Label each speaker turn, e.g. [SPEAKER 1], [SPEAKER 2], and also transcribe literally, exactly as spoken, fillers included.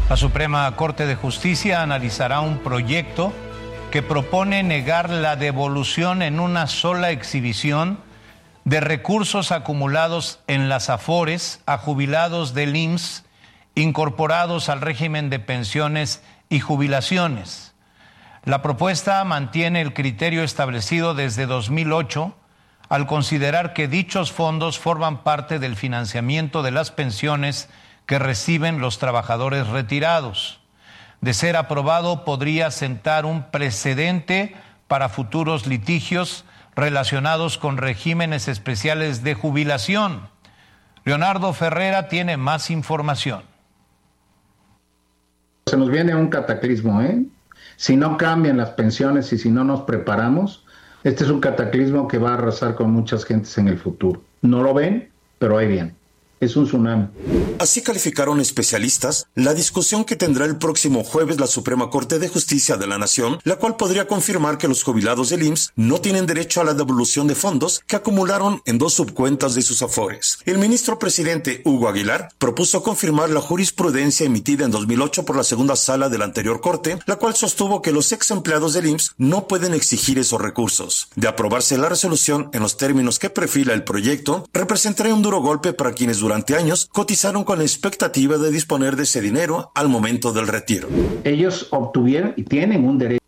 [SPEAKER 1] La Suprema Corte de Justicia analizará un proyecto que propone negar la devolución en una sola exhibición de recursos acumulados en las Afores a jubilados del I M S S incorporados al régimen de pensiones y jubilaciones. La propuesta mantiene el criterio establecido desde dos mil ocho al considerar que dichos fondos forman parte del financiamiento de las pensiones que reciben los trabajadores retirados. De ser aprobado, podría sentar un precedente para futuros litigios relacionados con regímenes especiales de jubilación. Leonardo Ferrera tiene más información.
[SPEAKER 2] Se nos viene un cataclismo, ¿eh? Si no cambian las pensiones y si no nos preparamos, este es un cataclismo que va a arrasar con muchas gentes en el futuro. No lo ven, pero ahí viene. Es un tsunami.
[SPEAKER 3] Así calificaron especialistas la discusión que tendrá el próximo jueves la Suprema Corte de Justicia de la Nación, la cual podría confirmar que los jubilados del I M S S no tienen derecho a la devolución de fondos que acumularon en dos subcuentas de sus afores. El ministro presidente Hugo Aguilar propuso confirmar la jurisprudencia emitida en dos mil ocho por la segunda sala de la anterior corte, la cual sostuvo que los ex empleados del I M S S no pueden exigir esos recursos. De aprobarse la resolución en los términos que perfila el proyecto, representaría un duro golpe para quienes durante años cotizaron con la expectativa de disponer de ese dinero al momento del retiro.
[SPEAKER 2] Ellos obtuvieron y tienen un derecho